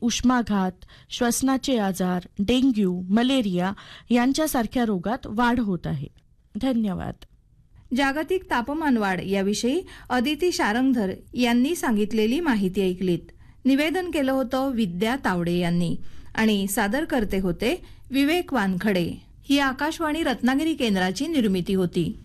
उष्माघात, श्वसनाचे आजार, dengue, malaria यांच्यासारख्या रोगात वाढ होत आहे. धन्यवाद. जागतिक तापमान वाढ याविषयी अदिती शारंगधर यांनी सांगितलेली माहिती ऐकलीत. निवेदन केलं होतं विद्या तावडे यांनी आणि सादर करते होते विवेक वानखडे. ही आकाशवाणी रत्नागिरी केंद्राची निर्मिती होती.